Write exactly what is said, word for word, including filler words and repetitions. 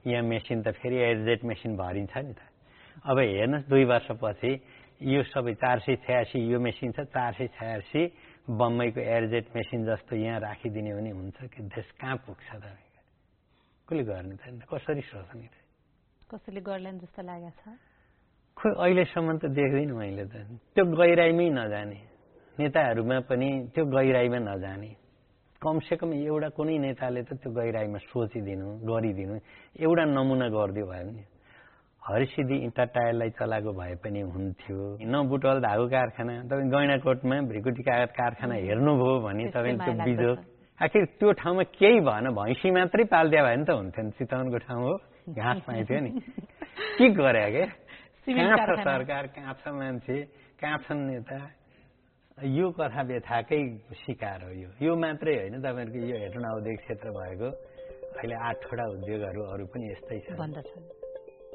यहाँ मेसिन त फेरि एडजेट मेसिन भरिन्छ नि त। अब हेर्नुहोस् दुई वर्षपछि यो सबै चार सय छयासी यो मेसिन छ, चार सय छयासी बम्बईको एयरजेट मेसिन जस्तो यहाँ राखिदिने भने हुन्छ कि देश कहाँ पुग्छ त? कसले गर्ने त? कसरी सोच्ने त? कसैले गर्लान् जस्तो लागेको छ? खोइ अहिलेसम्म त देख्दिनँ मैले त। त्यो गहिराइमै नजाने नेताहरूमा पनि त्यो गहिराइमा नजाने, कमसेकम एउटा कुनै नेताले त त्यो गहिराइमा सोचिदिनु गरिदिनु एउटा नमुना गरिदियो भयो नि। हरिसिद्धि इँटा टायरलाई चलाएको भए पनि हुन्थ्यो। न बुटवल धागो कारखाना, तपाईँ गैँडाकोटमा भ्रिकुटी कागज कारखाना हेर्नुभयो भने तपाईँ त्यो बिजोग आखिर त्यो ठाउँमा केही भएन, भैँसी मात्रै पाल्दिया भयो नि त हुन्थ्यो नि। चितवनको ठाउँ हो, घाँस पाइन्थ्यो नि। के गरे के? कहाँ छ सरकार, कहाँ छ मान्छे, कहाँ छन् नेता? यो कथा व्यथाकै शिकार हो। यो यो मात्रै होइन, तपाईँहरूको यो हेटौँडा औद्योगिक क्षेत्र भएको अहिले आठवटा उद्योगहरू अरू पनि यस्तै छन्।